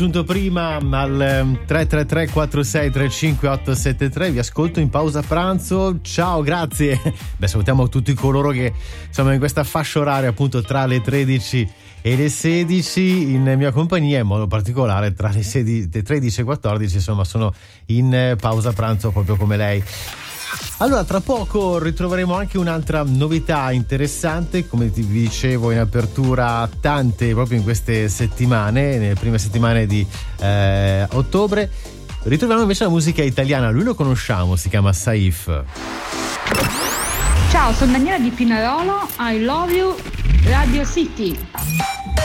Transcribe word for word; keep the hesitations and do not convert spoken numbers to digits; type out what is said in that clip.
Giunto prima al tre tre tre quattro sei tre cinque otto sette tre, vi ascolto in pausa pranzo. Ciao, grazie. Beh, salutiamo tutti coloro che insomma in questa fascia oraria, appunto tra le tredici e le sedici, in mia compagnia, in modo particolare tra le sedici, le tredici e quattordici, insomma sono in pausa pranzo proprio come lei. Allora, tra poco ritroveremo anche un'altra novità interessante, come vi dicevo in apertura, tante proprio in queste settimane, nelle prime settimane di eh, ottobre. Ritroviamo invece la musica italiana, lui lo conosciamo, si chiama Saif. Ciao, sono Daniela di Pinarolo, I Love You, Radio City.